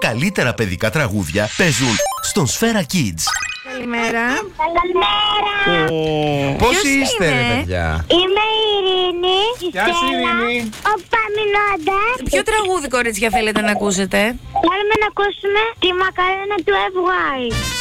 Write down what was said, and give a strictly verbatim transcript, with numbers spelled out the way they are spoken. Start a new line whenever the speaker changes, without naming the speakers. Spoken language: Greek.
καλύτερα παιδικά τραγούδια παίζουν στον Σφαίρα Kids.
Καλημέρα.
Καλημέρα.
Πώς
Ποιος
είστε,
είναι?
ρε παιδιά?
Είμαι η Ειρήνη.
Γεια σου, Ειρήνη.
Ο Παμινώντας.
Ποιο τραγούδι, κορίτσια, θέλετε να ακούσετε?
Θέλουμε να ακούσουμε τη μακαρένα του F Y.